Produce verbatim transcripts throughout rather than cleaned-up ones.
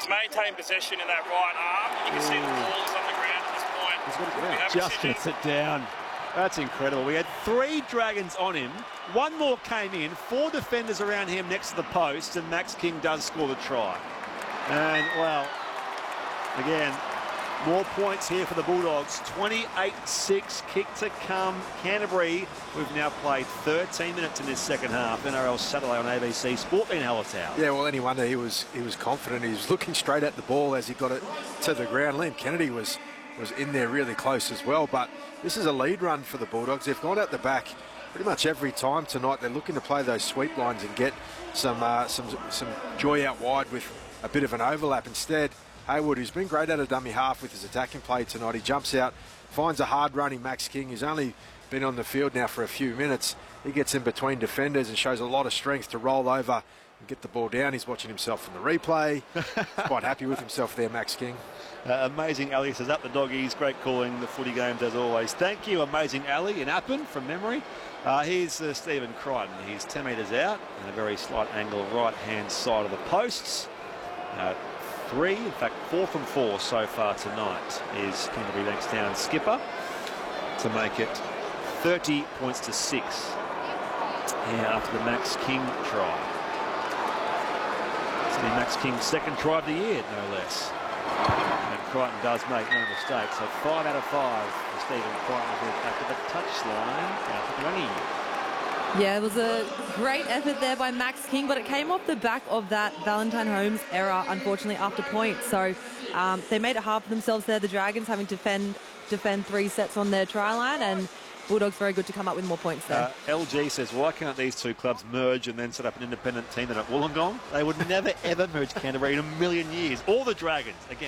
He's maintained possession in that right arm. You can Ooh. see the ball is on the ground at this point. He's got it just gets it down. That's incredible. We had three Dragons on him. One more came in. Four defenders around him next to the post, and Max King does score the try. And, well, again, more points here for the Bulldogs. twenty-eight six, kick to come. Canterbury, we've now played thirteen minutes in this second half. N R L Saturday on A B C Sport in Hallertau. Yeah, well, any wonder he was he was confident. He was looking straight at the ball as he got it to the ground. Liam Kennedy was was in there really close as well. But this is a lead run for the Bulldogs. They've gone out the back pretty much every time tonight. They're looking to play those sweep lines and get some uh, some some joy out wide with a bit of an overlap. Instead, Hayward, who's been great at a dummy half with his attacking play tonight, he jumps out, finds a hard-running Max King, who's only been on the field now for a few minutes. He gets in between defenders and shows a lot of strength to roll over and get the ball down. He's watching himself from the replay. He's quite happy with himself there, Max King. Uh, amazing Ali says, up the doggies. Great calling the footy games as always. Thank you, Amazing Ali in Appin from memory. Uh, here's uh, Stephen Crichton. He's ten metres out and a very slight angle right-hand side of the posts. Uh, three, in fact, four from four so far tonight is Canterbury Bankstown skipper to make it thirty points to six here after the Max King try. It's the Max King's second try of the year, no less. And Crichton does make no mistake. So five out of five for Stephen Crichton back to the touchline. Out to twenty. Yeah, it was a great effort there by Max King, but it came off the back of that Valentine Holmes error, unfortunately, after points. So um, they made it hard for themselves there, the Dragons, having to defend, defend three sets on their try line, and Bulldogs very good to come up with more points there. Uh, L G says, why can't these two clubs merge and then set up an independent team then at Wollongong? They would never, ever merge Canterbury in a million years. Or the Dragons, again.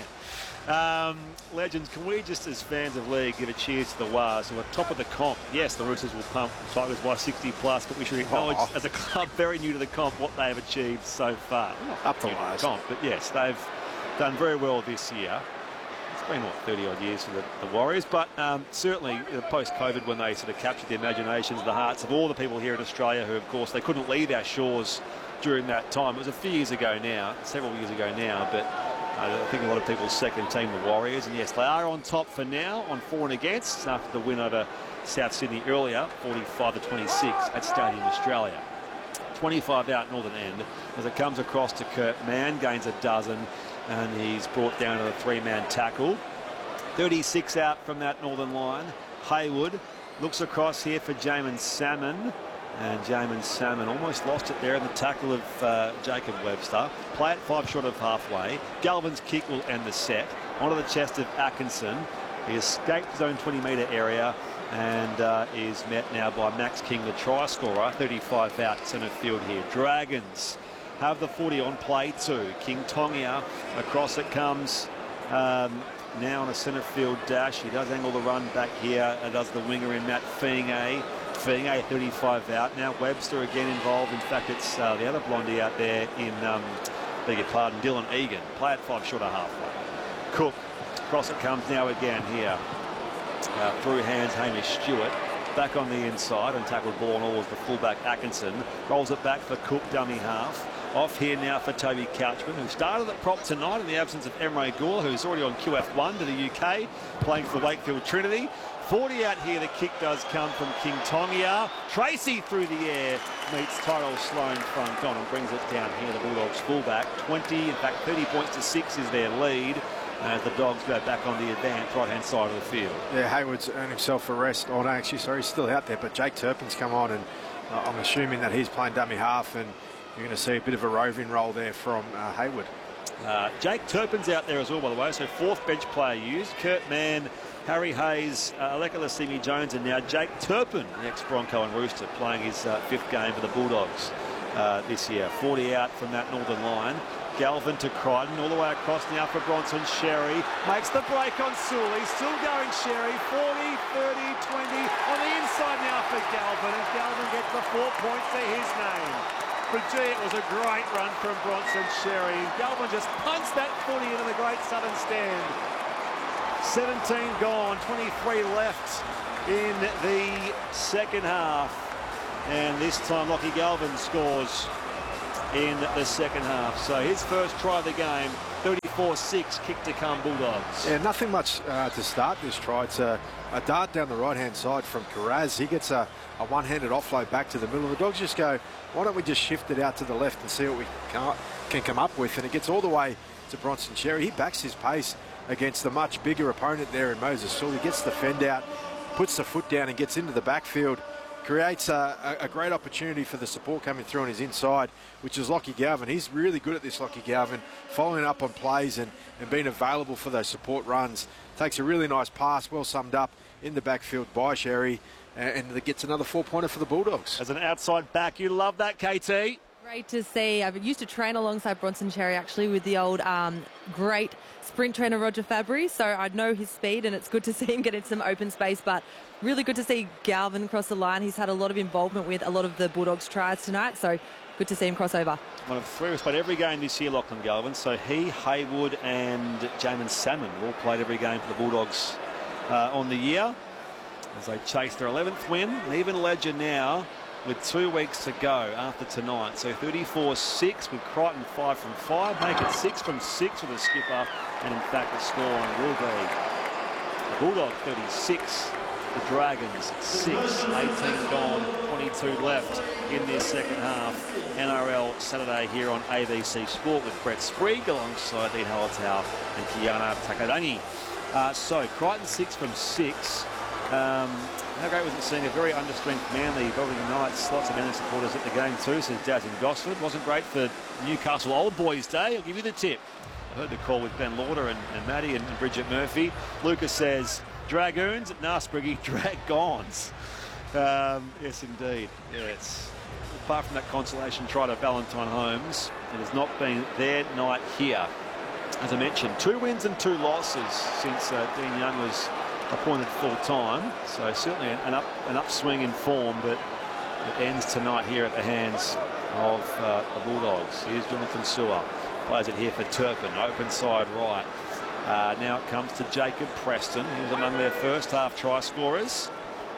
Um, legends, can we just, as fans of league, give a cheers to the Wars, who are top of the comp? Yes, the Roosters will pump Tigers by sixty plus, but we should acknowledge, oh. as a club very new to the comp, what they have achieved so far. Not up the Wars. Comp, but yes, they've done very well this year. It's been, what, thirty odd years for the, the Warriors, but um, certainly uh, post-COVID, when they sort of captured the imaginations, the hearts of all the people here in Australia who, of course, they couldn't leave our shores during that time. It was a few years ago now, several years ago now, but I think a lot of people's second team, the Warriors, and yes, they are on top for now on for and against after the win over South Sydney earlier, forty-five to twenty-six at Stadium Australia. twenty-five out northern end as it comes across to Kurt Mann, gains a dozen, and he's brought down to the three-man tackle. thirty-six out from that northern line. Hayward looks across here for Jamin Salmon. And Jamin Salmon almost lost it there in the tackle of uh, Jacob Webster. Play it five short of halfway. Galvin's kick will end the set. Onto the chest of Atkinson. He escaped his own twenty metre area and uh, is met now by Max King, the try scorer. thirty-five out centre field here. Dragons have the footy on play two. King Tongia, across it comes. Um, now on a centre field dash. He does angle the run back here. And does the winger in Matt Fienge. Fienge thirty-five out. Now Webster again involved. In fact, it's uh, the other blondie out there in, um, beg your pardon, Dylan Egan. Play it five short of halfway. Cook, across it comes now again here. Uh, through hands, Hamish Stewart. Back on the inside and tackled ball and all with the fullback Atkinson. Rolls it back for Cook, dummy half. Off here now for Toby Couchman, who started at prop tonight in the absence of Emre Gula, who's already on Q F one to the U K, playing for Wakefield Trinity. forty out here, the kick does come from King Tongia. Tracy through the air meets Tyrell Sloan front on and brings it down here, the Bulldogs fullback. twenty, in fact thirty points to six is their lead. As the Dogs go back on the advanced right-hand side of the field. Yeah, Hayward's earned himself a rest. Oh, no, actually, sorry, he's still out there, but Jake Turpin's come on, and uh, I'm assuming that he's playing dummy half, and you're going to see a bit of a roving role there from uh, Hayward. Uh, Jake Turpin's out there as well, by the way, so fourth bench player used. Kurt Mann, Harry Hayes, uh, Aleka Lasimi Jones, and now Jake Turpin, the ex-Bronco and Rooster, playing his uh, fifth game for the Bulldogs uh, this year. forty out from that northern line. Galvin to Crichton, all the way across now for Bronson. Sherry makes the break on Sully. Still going Sherry. forty, thirty, twenty. On the inside now for Galvin. And Galvin gets the four points to his name. But gee, it was a great run from Bronson Sherry. Galvin just punts that footy into the great southern stand. seventeen gone, twenty-three left in the second half. And this time Lockie Galvin scores in the second half. So his first try of the game, thirty-four six, kick to come Bulldogs. Yeah, nothing much uh, to start this try. It's a, a dart down the right-hand side from Kiraz. He gets a, a one-handed offload back to the middle. The Dogs just go, why don't we just shift it out to the left and see what we can, can come up with? And it gets all the way to Bronson Xerri. He backs his pace against the much bigger opponent there in Moses Sewell. He gets the fend out, puts the foot down and gets into the backfield. Creates a, a, a great opportunity for the support coming through on his inside, which is Lockie Galvin. He's really good at this, Lockie Galvin, following up on plays and, and being available for those support runs. Takes a really nice pass, well summed up in the backfield by Xerri, and, and gets another four-pointer for the Bulldogs. As an outside back, you love that, K T. Great to see. I used to train alongside Bronson Xerri, actually, with the old um, great sprint trainer Roger Fabry, so I know his speed, and it's good to see him get into some open space, but really good to see Galvin cross the line. He's had a lot of involvement with a lot of the Bulldogs' tries tonight, so good to see him cross over. One of three who's played every game this year, Lachlan Galvin. So he, Haywood and Jamin Salmon all played every game for the Bulldogs uh, on the year as they chase their eleventh win. And even Ledger now with two weeks to go after tonight. So thirty-four six with Crichton five from five. Make it six from six with a skipper. And in fact, the scoreline will be the Bulldogs thirty-six. The Dragons six, eighteen gone, twenty-two left in their second half. N R L Saturday here on A B C Sport with Brett Sprigg alongside Dean Hallertau and Kiana Takadangi. Uh, so Crichton six from six. Um, how great was it seeing a very understrength Manly, Belgian Knights, lots of Manly supporters at the game too, says Daz in Gosford. Wasn't great for Newcastle Old Boys Day. I'll give you the tip. I heard the call with Ben Lauder and, and Maddie and, and Bridget Murphy. Lucas says, Dragoons, nah, Spriggy, Dragons. Um, yes, indeed. Yeah, it's, apart from that consolation try to Valentine Holmes, it has not been their night here. As I mentioned, two wins and two losses since uh, Dean Young was appointed full-time. So certainly an, up, an upswing in form, but it ends tonight here at the hands of uh, the Bulldogs. Here's Jonathan Sewer. Plays it here for Turpin, open side right. Uh, now it comes to Jacob Preston. He was among their first half try scorers.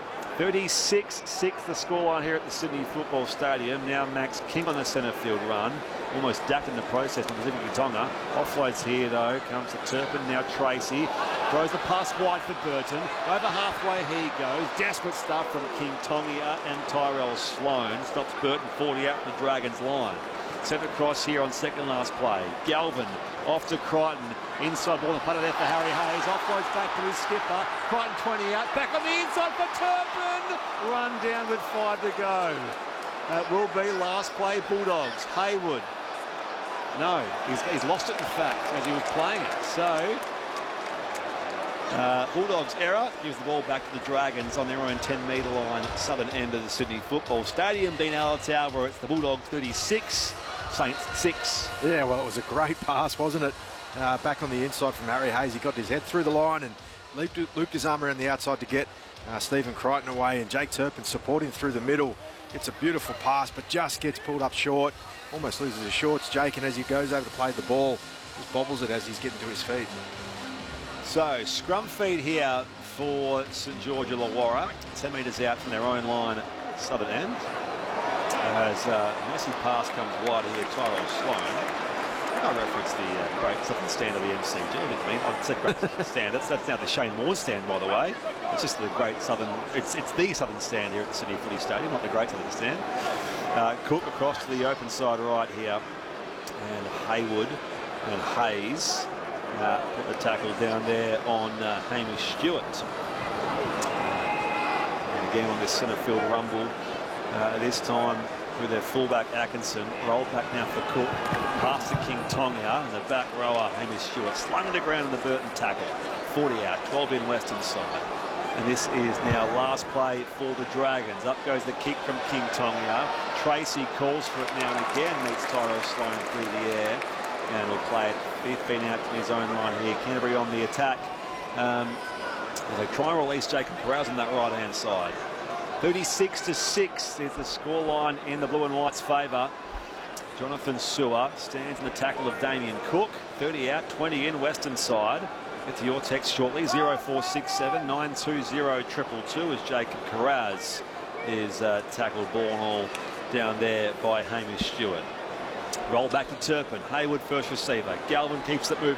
thirty-six six the scoreline here at the Sydney Football Stadium. Now Max King on the centre field run. Almost dapped in the process from Pacific Tonga. Offloads here though. Comes to Turpin. Now Tracy. Throws the pass wide for Burton. Over halfway he goes. Desperate stuff from King Tonga and Tyrell Sloan. Stops Burton forty out from the Dragons line. Sent across here on second last play. Galvin off to Crichton. Inside ball and putter there for Harry Hayes. Offloads back to his skipper. Crichton twenty out. Back on the inside for Turpin. Run down with five to go. That will be last play Bulldogs. Haywood. No, he's, he's lost it in fact as he was playing it. So uh, Bulldogs error. Gives the ball back to the Dragons on their own ten metre line at the southern end of the Sydney Football Stadium. Dean Hallertau, where it's the Bulldogs thirty-six. Saints six. Yeah, well, it was a great pass, wasn't it? Uh, back on the inside from Harry Hayes. He got his head through the line and looped, looped his arm around the outside to get uh, Stephen Crichton away, and Jake Turpin supporting through the middle. It's a beautiful pass, but just gets pulled up short. Almost loses his shorts, Jake, and as he goes over to play the ball, just bobbles it as he's getting to his feet. So, scrum feed here for St George Illawarra. ten metres out from their own line at southern end. As uh, a messy pass comes wide here, Tyrell Sloan. I reference the uh, great southern stand of the M C G. I didn't mean, I said great southern stand. That's, that's now the Shane Moore stand, by the way. It's just the great southern, it's, it's the southern stand here at the Sydney Footy Stadium, not the great southern stand. Uh, Cook across to the open side right here. And Haywood and Hayes uh, put the tackle down there on uh, Hamish Stewart. And again on this centre field rumble, uh, this time with their fullback Atkinson. Rolled back now for Cook. Pass to King Tonga, and the back rower Hamish Stewart slung to the ground in the Burton tackle. forty out, twelve in western side. And this is now last play for the Dragons. Up goes the kick from King Tonga. Tracy calls for it now and again, meets Tyrell Sloan through the air, and will play it fifth been out to his own line here. Canterbury on the attack. Um, they try and release Jacob Kiraz on that right hand side. thirty-six to six is the scoreline in the blue and white's favour. Jonathan Sewer stands in the tackle of Damien Cook. thirty out, twenty in western side. Get to your text shortly. zero four six seven nine two zero two two two as Jacob Kiraz is uh, tackled ball and all down there by Hamish Stewart. Roll back to Turpin. Hayward first receiver. Galvin keeps it moving.